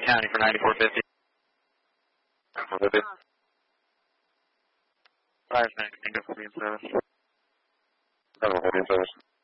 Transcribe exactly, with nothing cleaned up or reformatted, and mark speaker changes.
Speaker 1: County for ninety-four fifty.
Speaker 2: ninety-four fifty.
Speaker 1: Five next, Tango for being service.
Speaker 2: Tango for being service.